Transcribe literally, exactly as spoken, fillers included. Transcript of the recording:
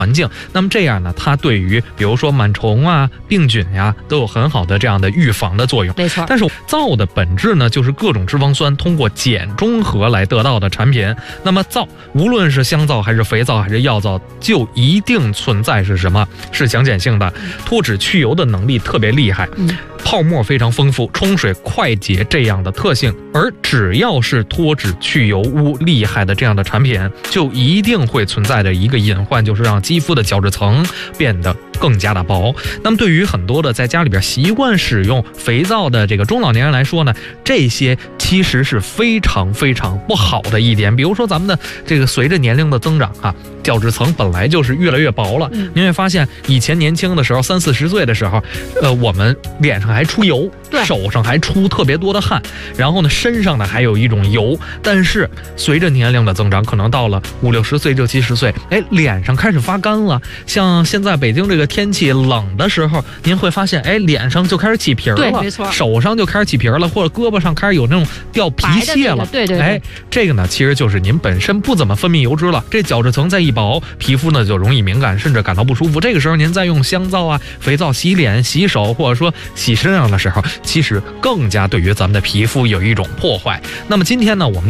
环境，那么这样呢，它对于比如说螨虫啊、病菌呀、啊，都有很好的这样的预防的作用。 没错。 但是皂的本质呢，就是各种脂肪酸通过碱中和来得到的产品。那么皂，无论是香皂还是肥皂还是药皂，就一定存在是什么？是强碱性的，脱脂去油的能力特别厉害。 嗯。 泡沫非常丰富，冲水快捷这样的特性，而只要是脱脂去油污厉害的这样的产品，就一定会存在的一个隐患，就是让肌肤的角质层变得更加的薄。那么对于很多的在家里边习惯使用肥皂的这个中老年人来说呢，这些其实是非常非常不好的一点。比如说咱们的这个随着年龄的增长啊，角质层本来就是越来越薄了。 嗯、 您会发现以前年轻的时候，三四十岁的时候，呃，我们脸上还出油，手上还出特别多的汗，然后呢，身上呢还有一种油。但是随着年龄的增长，可能到了五六十岁、六七十岁，哎，脸上开始发干了。像现在北京这个天气冷的时候，您会发现，哎，脸上就开始起皮儿了， 对，没错， 手上就开始起皮儿了，或者胳膊上开始有那种掉皮屑了。 对对对， 哎，这个呢，其实就是您本身不怎么分泌油脂了，这角质层再一薄，皮肤呢就容易敏感，甚至感到不舒服。这个时候您再用香皂啊、肥皂洗脸、洗手，或者说洗身上的时候，其实更加对于咱们的皮肤有一种破坏。那么今天呢，我们